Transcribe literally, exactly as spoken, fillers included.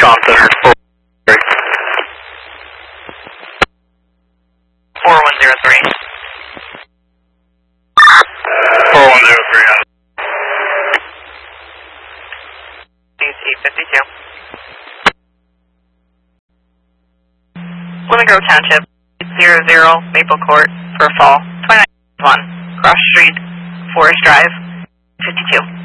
Compton, four one zero three. four one zero three. D C fifty-two. Lemon Grove Township, zero zero Maple Court for fall, twenty-nine one, Cross Street, Forest Drive, fifty-two.